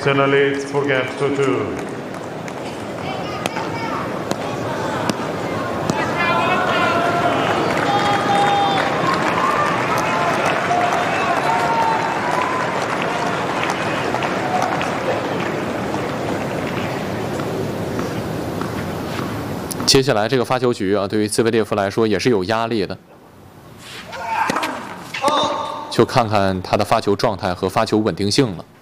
Center leads for games 2-2. 接下来这个发球局啊，对于兹维列夫来说也是有压力的。就看看他的发球状态和发球稳定性了。